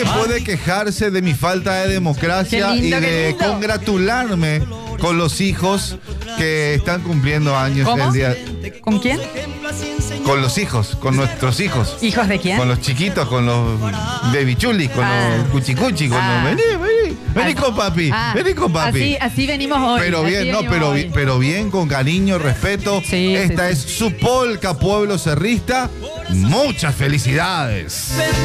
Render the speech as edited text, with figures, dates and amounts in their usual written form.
Nadie puede quejarse de mi falta de democracia Qué lindo, y qué de lindo. congratularme con los hijos que están cumpliendo años ¿Cómo? el día. ¿Con quién? Con los hijos, con nuestros hijos. ¿Hijos de quién? Con los chiquitos, con los babychulis, con los cuchicuchi, con Ah. los. Vení con papi, Ah, vení con papi. Así venimos hoy. Pero así bien, no, venimos hoy. pero bien, con cariño, respeto. Sí, Esta sí, es su polca, pueblo cerrista. Muchas felicidades.